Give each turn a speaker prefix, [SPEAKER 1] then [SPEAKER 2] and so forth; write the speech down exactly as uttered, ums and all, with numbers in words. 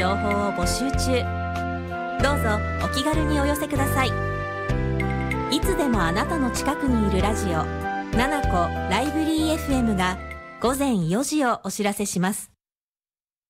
[SPEAKER 1] 情報を募集中。どうぞお気軽にお寄せください。いつでもあなたの近くにいるラジオななこライブリー エフエム がごぜんよじをお知らせします。